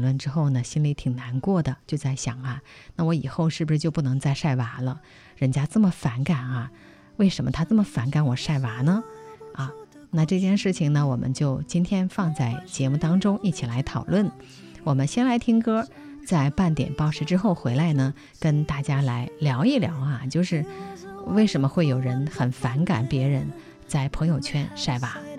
评论之后呢，心里挺难过的，就在想啊，那我以后是不是就不能再晒娃了？人家这么反感啊，为什么他这么反感我晒娃呢？啊，那这件事情呢，我们就今天放在节目当中一起来讨论。我们先来听歌，在半点报时之后回来呢，跟大家来聊一聊啊，就是为什么会有人很反感别人在朋友圈晒娃。